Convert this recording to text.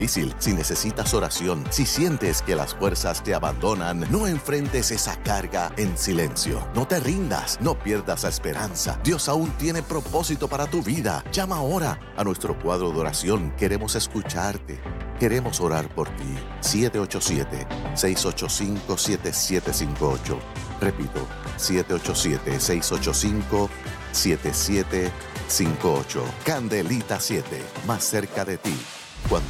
Si necesitas oración, si sientes que las fuerzas te abandonan, no enfrentes esa carga en silencio. No te rindas, no pierdas la esperanza. Dios aún tiene propósito para tu vida. Llama ahora a nuestro cuadro de oración. Queremos escucharte. Queremos orar por ti. 787-685-7758. Repito, 787-685-7758. Candelita 7, más cerca de ti.